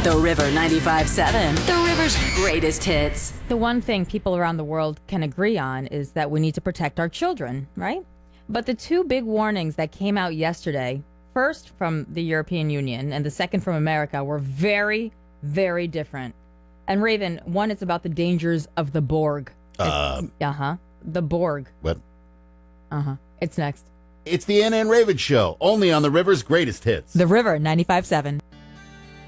The River 95.7. The River's greatest hits. The one thing people around the world can agree on is that we need to protect our children, right? But the two big warnings that came out yesterday, first from the European Union and the second from America, were very, very different. And Raven, one is about the dangers of the Borg. The Borg. What? It's next. It's the Anna and Raven Show, only on the River's greatest hits. The River 95.7.